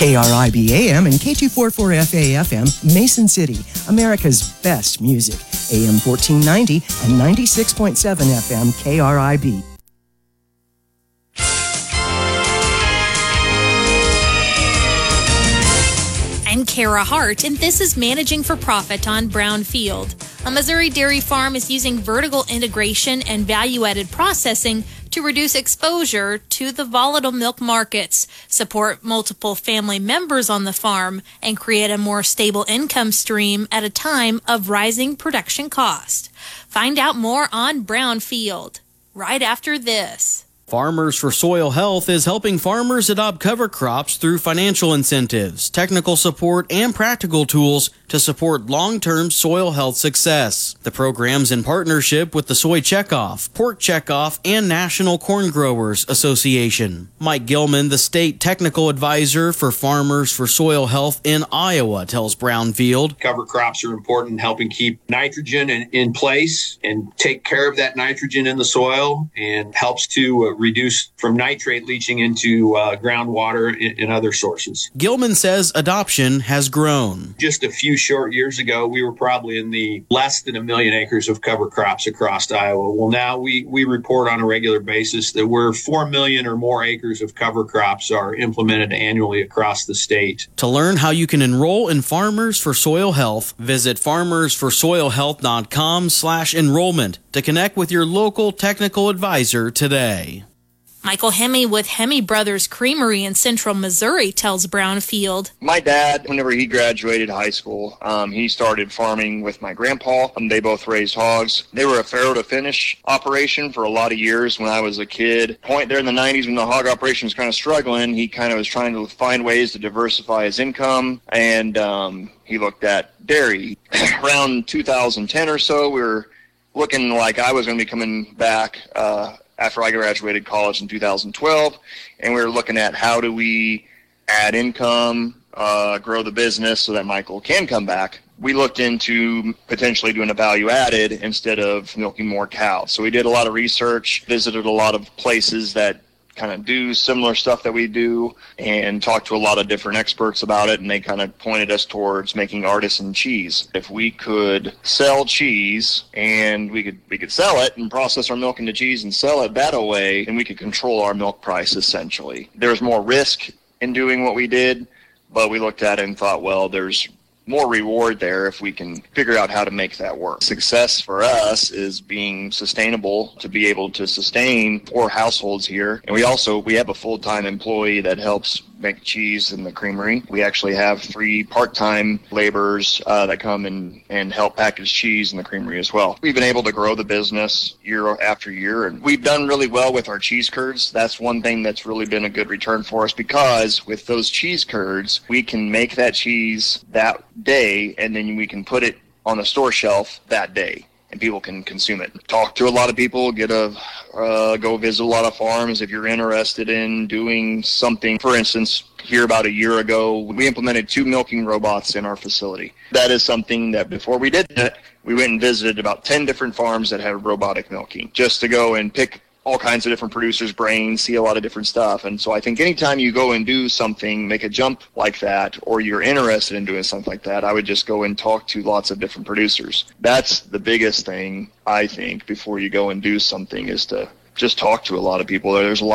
KRIB AM and K244FA FM, Mason City, America's best music. AM 1490 and 96.7 FM KRIB. I'm Kara Hart, and this is Managing for Profit on Brownfield. A Missouri dairy farm is using vertical integration and value-added processing to reduce exposure to the volatile milk markets, support multiple family members on the farm, and create a more stable income stream at a time of rising production cost. Find out more on Brownfield right after this. Farmers for Soil Health is helping farmers adopt cover crops through financial incentives, technical support, and practical tools to support long-term soil health success. The program's in partnership with the Soy Checkoff, Pork Checkoff, and National Corn Growers Association. Mike Gilman, the state technical advisor for Farmers for Soil Health in Iowa, tells Brownfield. Cover crops are important in helping keep nitrogen in place and take care of that nitrogen in the soil, and helps to reduce from nitrate leaching into groundwater and other sources. Gilman says adoption has grown. Just a few short years ago, we were probably in the less than 1 million acres of cover crops across Iowa. Well, now we report on a regular basis that we're 4 million or more acres of cover crops are implemented annually across the state. To learn how you can enroll in Farmers for Soil Health, visit farmersforsoilhealth.com/enrollment to connect with your local technical advisor today. Michael Hemme with Hemme Brothers Creamery in Central Missouri tells Brownfield. My dad, whenever he graduated high school, he started farming with my grandpa. They both raised hogs. They were a farrow to finish operation for a lot of years when I was a kid. Point there in the 90s when the hog operation was kind of struggling, he kind of was trying to find ways to diversify his income, and he looked at dairy. Around 2010 or so, we were looking like I was going to be coming back after I graduated college in 2012, and we were looking at how do we add income, grow the business so that Michael can come back. We looked into potentially doing a value added instead of milking more cows. So we did a lot of research, visited a lot of places that kind of do similar stuff that we do, and talked to a lot of different experts about it, and they kind of pointed us towards making artisan cheese. If we could sell cheese and we could sell it and process our milk into cheese and sell it that way, then we could control our milk price essentially. There's more risk in doing what we did, but we looked at it and thought, well, there's more reward there if we can figure out how to make that work. Success for us is being sustainable, to be able to sustain 4 households here. And we have a full-time employee that helps make cheese in the creamery. We actually have 3 part-time laborers that come and help package cheese in the creamery as well. We've been able to grow the business year after year, and we've done really well with our cheese curds. That's one thing that's really been a good return for us, because with those cheese curds, we can make that cheese that day, and then we can put it on the store shelf that day, and people can consume it. Talk to a lot of people, go visit a lot of farms if you're interested in doing something. For instance, here about a year ago, we implemented 2 milking robots in our facility. That is something that before we did that, we went and visited about 10 different farms that had robotic milking, just to go and pick all kinds of different producers' brains, see a lot of different stuff. And so I think anytime you go and do something, make a jump like that, or you're interested in doing something like that, I would just go and talk to lots of different producers. That's the biggest thing, I think, before you go and do something, is to just talk to a lot of people. There's a lot